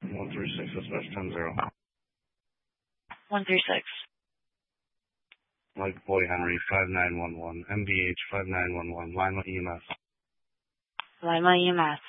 136, dispatch 10-0. 136. Mike Boy Henry, 5911, MBH 5911, Lima EMS. Lima EMS.